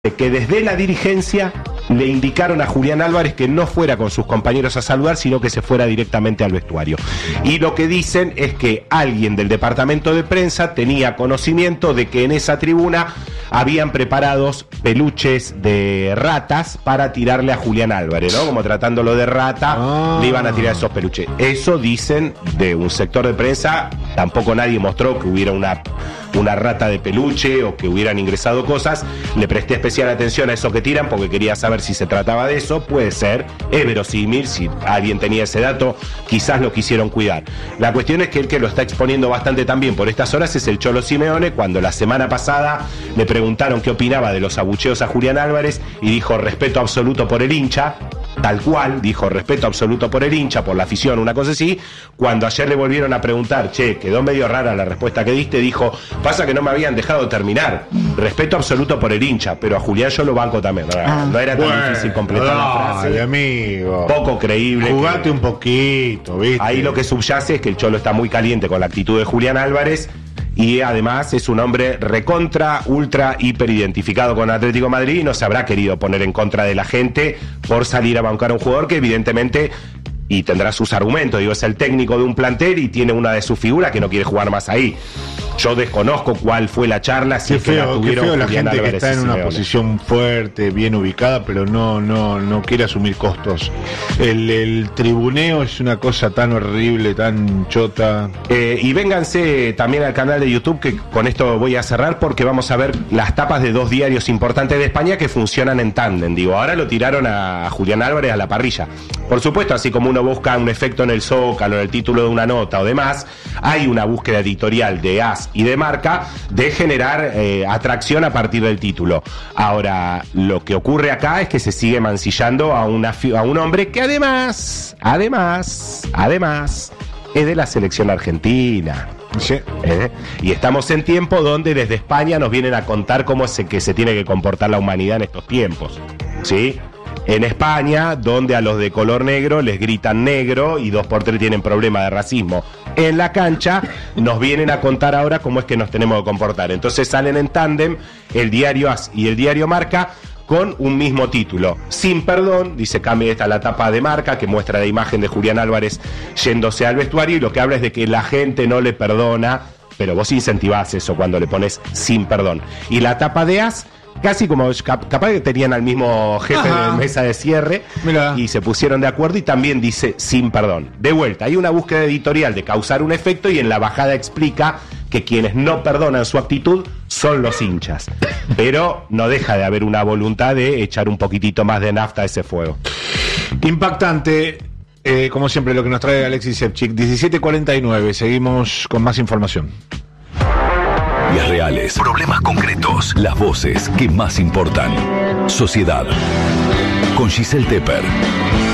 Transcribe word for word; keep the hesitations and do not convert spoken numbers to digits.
que desde la dirigencia le indicaron a Julián Álvarez que no fuera con sus compañeros a saludar, sino que se fuera directamente al vestuario. Y lo que dicen es que alguien del departamento de prensa tenía conocimiento de que en esa tribuna habían preparados peluches de ratas para tirarle a Julián Álvarez, ¿no? Como tratándolo de rata, ah. le iban a tirar esos peluches. Eso dicen de un sector de prensa. Tampoco nadie mostró que hubiera una, una rata de peluche o que hubieran ingresado cosas. Le presté especial atención a eso que tiran porque quería saber si se trataba de eso. Puede ser, es verosímil, si alguien tenía ese dato, quizás lo quisieron cuidar. La cuestión es que el que lo está exponiendo bastante también por estas horas es el Cholo Simeone, cuando la semana pasada le preguntaron qué opinaba de los abucheos a Julián Álvarez y dijo respeto absoluto por el hincha. Tal cual, dijo respeto absoluto por el hincha, por la afición, una cosa así. Cuando ayer le volvieron a preguntar, che, quedó medio rara la respuesta que diste, dijo, pasa que no me habían dejado terminar. Respeto absoluto por el hincha, pero a Julián yo lo banco también. No, ah. no era tan bueno, difícil completar dale, la frase. Amigo. Poco creíble. Jugate que... un poquito, ¿viste? Ahí lo que subyace es que el Cholo está muy caliente con la actitud de Julián Álvarez. Y además es un hombre recontra, ultra, hiper identificado con Atlético de Madrid y no se habrá querido poner en contra de la gente por salir a bancar a un jugador que evidentemente, y tendrá sus argumentos, digo, es el técnico de un plantel y tiene una de sus figuras que no quiere jugar más ahí. Yo desconozco cuál fue la charla, si es que la tuvieron. Qué feo la gente Álvarez que está en una posición fuerte, bien ubicada, pero no, no, no quiere asumir costos. El, el tribuneo es una cosa tan horrible, tan chota. Eh, y vénganse también al canal de YouTube, que con esto voy a cerrar, porque vamos a ver las tapas de dos diarios importantes de España que funcionan en tándem. Digo, ahora lo tiraron a Julián Álvarez a la parrilla. Por supuesto, así como uno busca un efecto en el Zócalo, en el título de una nota o demás, hay una búsqueda editorial de As y de Marca de generar eh, atracción a partir del título. Ahora, lo que ocurre acá es que se sigue mancillando a, una, a un hombre que además, además, además, es de la selección argentina. Sí. ¿Eh? Y estamos en tiempo donde desde España nos vienen a contar cómo es que se tiene que comportar la humanidad en estos tiempos. ¿Sí? En España, donde a los de color negro les gritan negro y dos por tres tienen problema de racismo. En la cancha nos vienen a contar ahora cómo es que nos tenemos que comportar. Entonces salen en tándem el diario As y el diario Marca con un mismo título. Sin perdón, dice, cambia esta la tapa de Marca que muestra la imagen de Julián Álvarez yéndose al vestuario y lo que habla es de que la gente no le perdona, pero vos incentivás eso cuando le pones sin perdón. Y la tapa de As, casi como capaz que tenían al mismo jefe Ajá. de mesa de cierre. Mirá. Y se pusieron de acuerdo y también dice sin perdón. De vuelta, hay una búsqueda editorial de causar un efecto y en la bajada explica que quienes no perdonan su actitud son los hinchas. Pero no deja de haber una voluntad de echar un poquitito más de nafta a ese fuego. Impactante, eh, como siempre, lo que nos trae Alexis Sevchik. diecisiete cuarenta y nueve, seguimos con más información. Las reales, problemas concretos, las voces que más importan. Sociedad, con Giselle Tepper.